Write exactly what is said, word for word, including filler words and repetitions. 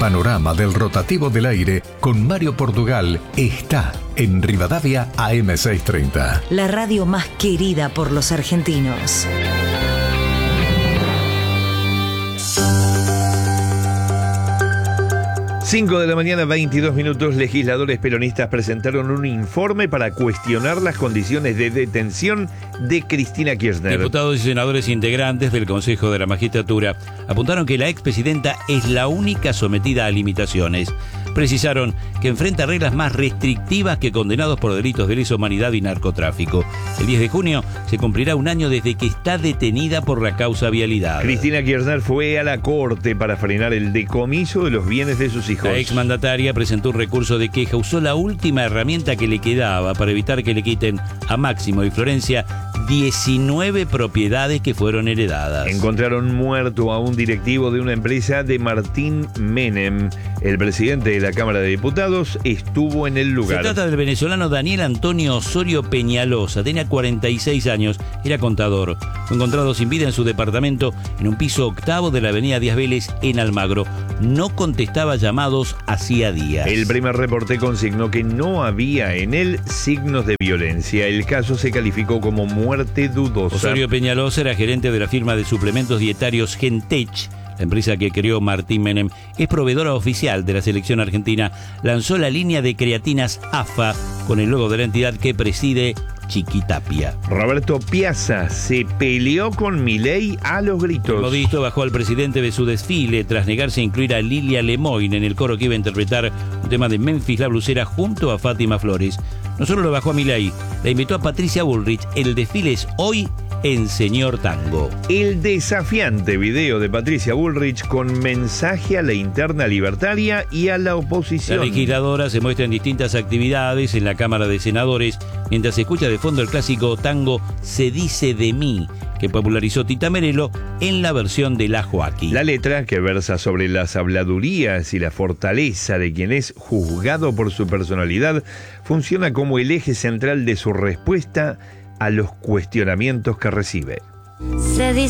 panorama del rotativo del aire con Mario Portugal está en Rivadavia A M seiscientos treinta. La radio más querida por los argentinos. cinco de la mañana, veintidós minutos. Legisladores peronistas presentaron un informe para cuestionar las condiciones de detención de Cristina Kirchner. Diputados y senadores integrantes del Consejo de la Magistratura apuntaron que la expresidenta es la única sometida a limitaciones. Precisaron que enfrenta reglas más restrictivas que condenados por delitos de lesa humanidad y narcotráfico. El diez de junio se cumplirá un año desde que está detenida por la causa vialidad. Cristina Kirchner fue a la corte para frenar el decomiso de los bienes de sus hijos. La exmandataria presentó un recurso de queja, usó la última herramienta que le quedaba para evitar que le quiten a Máximo y Florencia diecinueve propiedades que fueron heredadas. Encontraron muerto a un directivo de una empresa de Martín Menem. El presidente de la Cámara de Diputados estuvo en el lugar. Se trata del venezolano Daniel Antonio Osorio Peñalosa. Tenía cuarenta y seis años, era contador. Fue encontrado sin vida en su departamento en un piso octavo de la avenida Díaz Vélez en Almagro. No contestaba llamados hacía días. El primer reporte consignó que no había en él signos de violencia. El caso se calificó como muerte dudosa. Osorio Peñalosa era gerente de la firma de suplementos dietarios Gentech. La empresa que creó Martín Menem es proveedora oficial de la selección argentina. Lanzó la línea de creatinas A F A con el logo de la entidad que preside Chiquitapia. Roberto Piazza se peleó con Milei a los gritos. El modisto bajó al presidente de su desfile tras negarse a incluir a Lilia Lemoyne en el coro que iba a interpretar un tema de Memphis la Blusera junto a Fátima Flores. No solo lo bajó a Milei, la invitó a Patricia Bullrich. El desfile es hoy en Señor Tango. El desafiante video de Patricia Bullrich con mensaje a la interna libertaria y a la oposición. La legisladora se muestra en distintas actividades en la Cámara de Senadores, mientras se escucha de fondo el clásico tango Se dice de mí, que popularizó Tita Merelo en la versión de La Joaquí. La letra, que versa sobre las habladurías y la fortaleza de quien es juzgado por su personalidad, funciona como el eje central de su respuesta a los cuestionamientos que recibe. Se dice